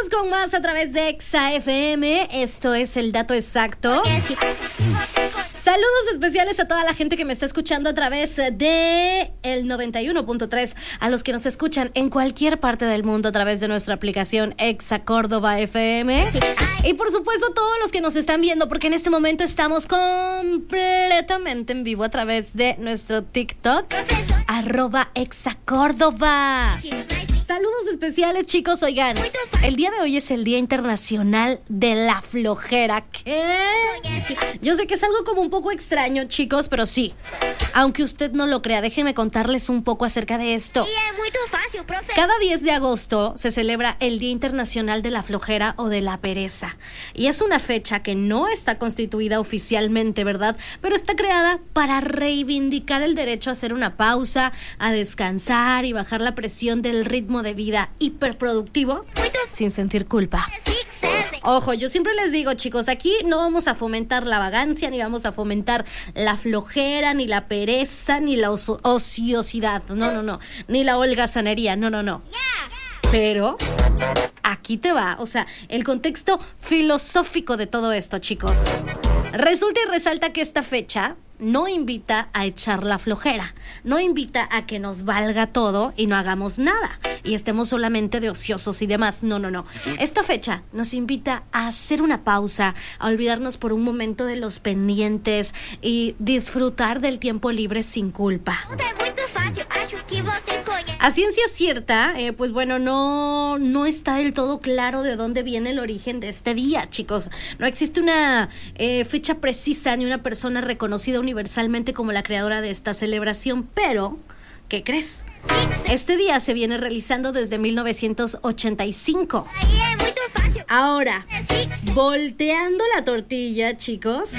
con más a través de Exa FM. Esto es el dato exacto. Saludos especiales a toda la gente que me está escuchando a través de el 91.3, a los que nos escuchan en cualquier parte del mundo a través de nuestra aplicación Exa Córdoba FM. Y por supuesto a todos los que nos están viendo, porque en este momento estamos completamente en vivo a través de nuestro TikTok, @ExaCórdoba. Saludos especiales, chicos. Oigan, el día de hoy es el Día Internacional de la Flojera. ¿Qué? Yo sé que es algo como un poco extraño, chicos, pero sí. Aunque usted no lo crea, déjenme contarles un poco acerca de esto. Cada 10 de agosto se celebra el Día Internacional de la Flojera o de la Pereza. Y es una fecha que no está constituida oficialmente, ¿verdad? Pero está creada para reivindicar el derecho a hacer una pausa, a descansar y bajar la presión del ritmo de vida hiperproductivo sin sentir culpa. Ojo, yo siempre les digo, chicos, aquí no vamos a fomentar la vagancia, ni vamos a fomentar la flojera, ni la pereza, ni la ociosidad. No. Ni la holgazanería, no. Pero aquí te va, o sea, el contexto filosófico de todo esto, chicos. Resulta y resalta que esta fecha no invita a echar la flojera, no invita a que nos valga todo y no hagamos nada y estemos solamente de ociosos y demás. No. Esta fecha nos invita a hacer una pausa, a olvidarnos por un momento de los pendientes y disfrutar del tiempo libre sin culpa. A ciencia cierta, pues bueno, no está del todo claro de dónde viene el origen de este día, chicos. No existe una fecha precisa ni una persona reconocida universalmente como la creadora de esta celebración, pero ¿qué crees? Este día se viene realizando desde 1985. Ahora, volteando la tortilla, chicos.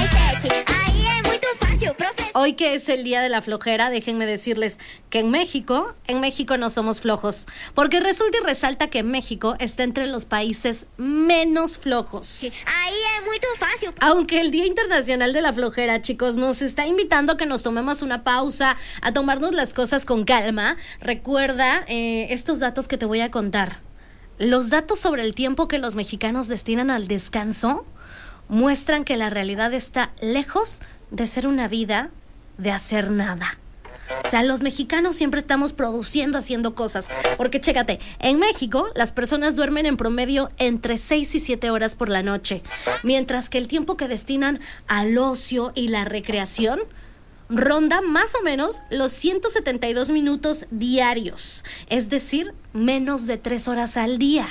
Hoy que es el Día de la Flojera, déjenme decirles que en México no somos flojos, porque resulta y resalta que México está entre los países menos flojos. Ahí es muy fácil. Aunque el Día Internacional de la Flojera, chicos, nos está invitando a que nos tomemos una pausa, a tomarnos las cosas con calma, recuerda estos datos que te voy a contar. Los datos sobre el tiempo que los mexicanos destinan al descanso muestran que la realidad está lejos de ser una vida de hacer nada. O sea, los mexicanos siempre estamos produciendo, haciendo cosas. Porque chécate, en México las personas duermen en promedio entre 6 y 7 horas por la noche, mientras que el tiempo que destinan al ocio y la recreación ronda más o menos los 172 minutos diarios, es decir, menos de 3 horas al día.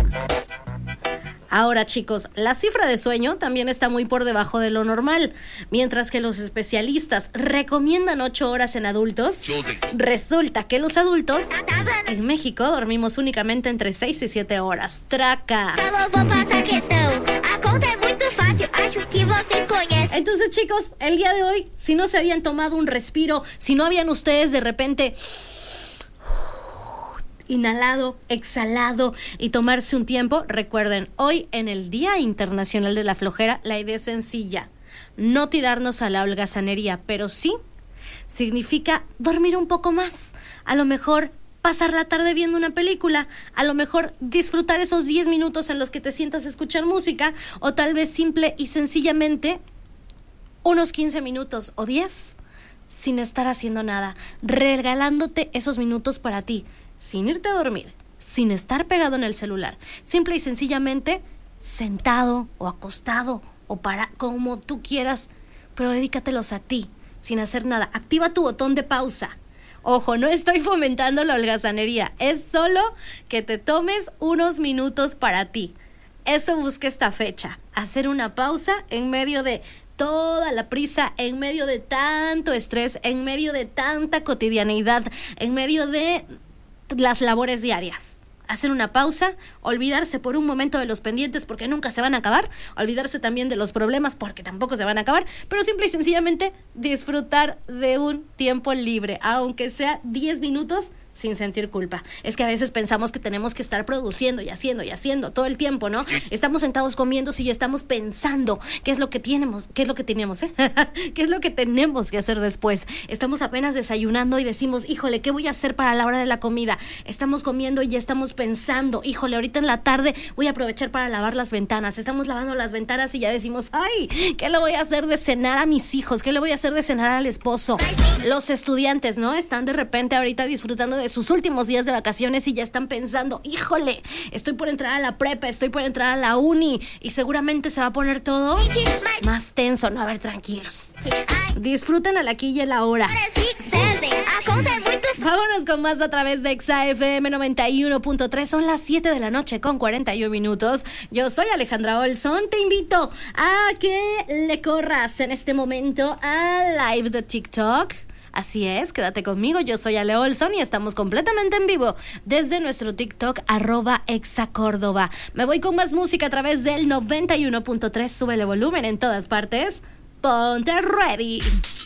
Ahora, chicos, la cifra de sueño también está muy por debajo de lo normal. Mientras que los especialistas recomiendan 8 horas en adultos, resulta que los adultos en México dormimos únicamente entre 6 y 7 horas. Traca. Entonces, chicos, el día de hoy, si no se habían tomado un respiro, si no habían ustedes de repente inhalado, exhalado y tomarse un tiempo, recuerden, hoy en el Día Internacional de la Flojera, la idea es sencilla: no tirarnos a la holgazanería, pero sí significa dormir un poco más, a lo mejor pasar la tarde viendo una película, a lo mejor disfrutar esos 10 minutos en los que te sientas a escuchar música, o tal vez simple y sencillamente unos 15 minutos o 10 sin estar haciendo nada, regalándote esos minutos para ti, sin irte a dormir, sin estar pegado en el celular, simple y sencillamente sentado o acostado o como tú quieras, pero dedícatelos a ti, sin hacer nada. Activa tu botón de pausa. Ojo, no estoy fomentando la holgazanería, es solo que te tomes unos minutos para ti. Eso busca esta fecha, hacer una pausa en medio de toda la prisa, en medio de tanto estrés, en medio de tanta cotidianeidad, en medio de las labores diarias. Hacer una pausa, olvidarse por un momento de los pendientes porque nunca se van a acabar, olvidarse también de los problemas porque tampoco se van a acabar, pero simple y sencillamente disfrutar de un tiempo libre, aunque sea 10 minutos sin sentir culpa. Es que a veces pensamos que tenemos que estar produciendo y haciendo todo el tiempo, ¿no? Estamos sentados comiendo y estamos pensando qué es lo que tenemos, qué es lo que tenemos que hacer después. Estamos apenas desayunando y decimos, híjole, ¿qué voy a hacer para la hora de la comida? Estamos comiendo y ya estamos pensando, híjole, ahorita en la tarde voy a aprovechar para lavar las ventanas. Estamos lavando las ventanas y ya decimos, ay, ¿qué le voy a hacer de cenar a mis hijos? ¿Qué le voy a hacer de cenar al esposo? Los estudiantes, ¿no? Están de repente ahorita disfrutando de sus últimos días de vacaciones y ya están pensando, híjole, estoy por entrar a la prepa, estoy por entrar a la uni y seguramente se va a poner todo más tenso. No, a ver, tranquilos. Disfruten al aquí y el ahora. Vámonos con más a través de XAFM 91.3. Son las 7 de la noche con 41 minutos. Yo soy Alejandra Olson. Te invito a que le corras en este momento a live de TikTok. Así es, quédate conmigo, yo soy Ale Olson y estamos completamente en vivo desde nuestro TikTok @exacórdoba. Me voy con más música a través del 91.3, súbele volumen en todas partes. Ponte ready.